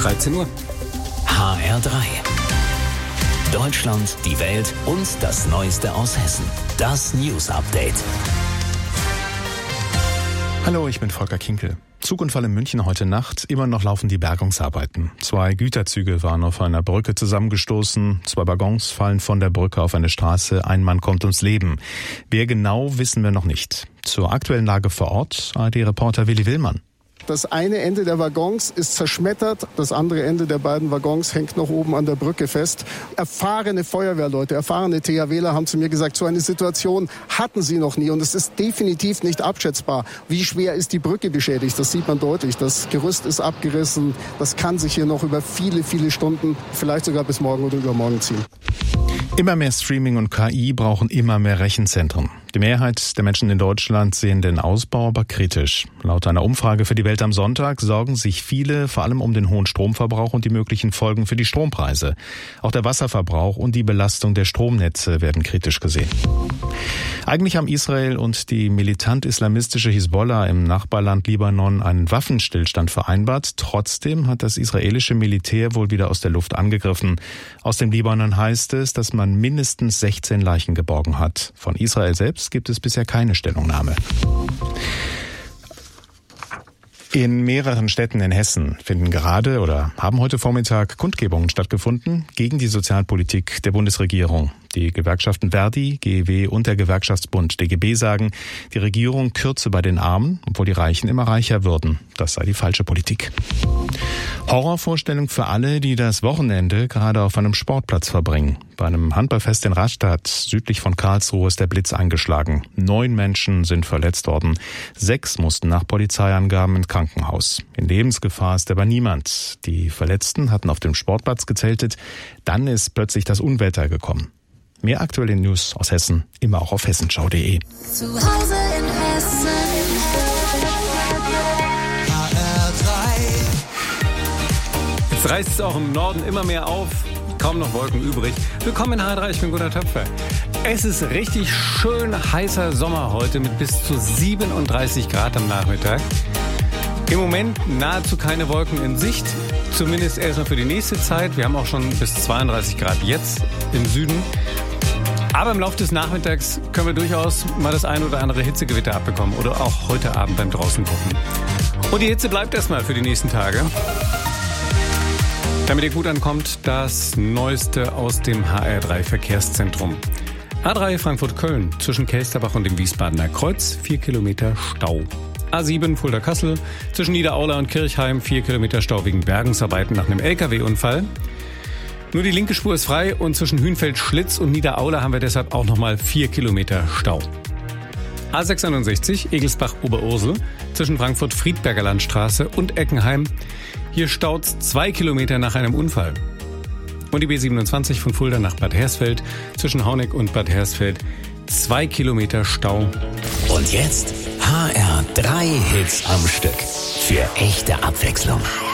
13 Uhr. HR3. Deutschland, die Welt und das Neueste aus Hessen. Das News Update. Hallo, ich bin Volker Kinkel. Zugunfall in München heute Nacht. Immer noch laufen die Bergungsarbeiten. 2 Güterzüge waren auf einer Brücke zusammengestoßen. 2 Waggons fallen von der Brücke auf eine Straße. Ein Mann kommt ums Leben. Wer genau, wissen wir noch nicht. Zur aktuellen Lage vor Ort, ARD-Reporter Willi Willmann. Das eine Ende der Waggons ist zerschmettert, das andere Ende der beiden Waggons hängt noch oben an der Brücke fest. Erfahrene Feuerwehrleute, erfahrene THWler haben zu mir gesagt, so eine Situation hatten sie noch nie und es ist definitiv nicht abschätzbar. Wie schwer ist die Brücke beschädigt? Das sieht man deutlich. Das Gerüst ist abgerissen. Das kann sich hier noch über viele, viele Stunden, vielleicht sogar bis morgen oder übermorgen ziehen. Immer mehr Streaming und KI brauchen immer mehr Rechenzentren. Die Mehrheit der Menschen in Deutschland sehen den Ausbau aber kritisch. Laut einer Umfrage für die Welt am Sonntag sorgen sich viele vor allem um den hohen Stromverbrauch und die möglichen Folgen für die Strompreise. Auch der Wasserverbrauch und die Belastung der Stromnetze werden kritisch gesehen. Eigentlich haben Israel und die militant-islamistische Hisbollah im Nachbarland Libanon einen Waffenstillstand vereinbart. Trotzdem hat das israelische Militär wohl wieder aus der Luft angegriffen. Aus dem Libanon heißt es, dass man mindestens 16 Leichen geborgen hat. Von Israel selbst gibt es bisher keine Stellungnahme. In mehreren Städten in Hessen finden gerade oder haben heute Vormittag Kundgebungen stattgefunden gegen die Sozialpolitik der Bundesregierung. Die Gewerkschaften Verdi, GEW und der Gewerkschaftsbund DGB sagen, die Regierung kürze bei den Armen, obwohl die Reichen immer reicher würden. Das sei die falsche Politik. Horrorvorstellung für alle, die das Wochenende gerade auf einem Sportplatz verbringen. Bei einem Handballfest in Rastatt, südlich von Karlsruhe, ist der Blitz eingeschlagen. 9 Menschen sind verletzt worden. 6 mussten nach Polizeiangaben ins Krankenhaus. In Lebensgefahr ist aber niemand. Die Verletzten hatten auf dem Sportplatz gezeltet. Dann ist plötzlich das Unwetter gekommen. Mehr aktuelle News aus Hessen, immer auch auf hessenschau.de. Zu Hause in Hessen. Jetzt reißt es auch im Norden immer mehr auf. Kaum noch Wolken übrig. Willkommen in HR3, ich bin Gunnar Töpfer. Es ist richtig schön heißer Sommer heute mit bis zu 37 Grad am Nachmittag. Im Moment nahezu keine Wolken in Sicht, zumindest erstmal für die nächste Zeit. Wir haben auch schon bis 32 Grad jetzt im Süden. Aber im Laufe des Nachmittags können wir durchaus mal das ein oder andere Hitzegewitter abbekommen oder auch heute Abend beim draußen gucken. Und die Hitze bleibt erstmal für die nächsten Tage. Damit ihr gut ankommt, das Neueste aus dem HR3 Verkehrszentrum. A3 Frankfurt-Köln zwischen Kelsterbach und dem Wiesbadener Kreuz, 4 Kilometer Stau. A7 Fulda-Kassel zwischen Niederaula und Kirchheim, 4 Kilometer Stau wegen Bergungsarbeiten nach einem LKW-Unfall. Nur die linke Spur ist frei und zwischen Hünfeld-Schlitz und Niederaula haben wir deshalb auch nochmal 4 Kilometer Stau. A661 Egelsbach-Oberursel zwischen Frankfurt-Friedberger Landstraße und Eckenheim. Hier staut's 2 Kilometer nach einem Unfall. Und die B27 von Fulda nach Bad Hersfeld zwischen Hauneck und Bad Hersfeld 2 Kilometer Stau. Und jetzt HR3 Hits am Stück. Für echte Abwechslung.